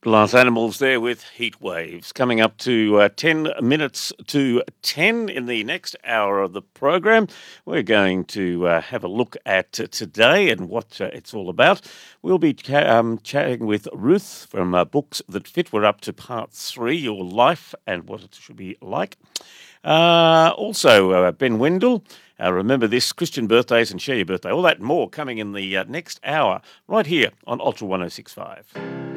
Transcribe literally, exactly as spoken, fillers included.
Glass Animals there with Heat Waves. Coming up to uh, ten minutes to ten in the next hour of the program. We're going to uh, have a look at uh, today and what uh, it's all about. We'll be ca- um, chatting with Ruth from uh, Books That Fit. We're up to part three, Your Life and What It Should Be Like. Uh, also, uh, Ben Wendell. Uh, remember this, Christian birthdays and share your birthday. All that and more coming in the uh, next hour right here on Ultra one oh six point five.